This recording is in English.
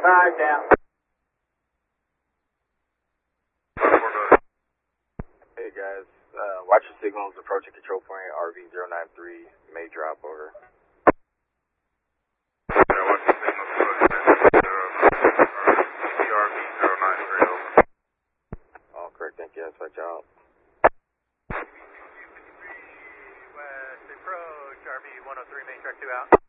5 down. Hey guys, watch your signals, approaching control point, RV093, may drop, over. All correct, thank you, that's my job. West approach, RV103, main track 2 out.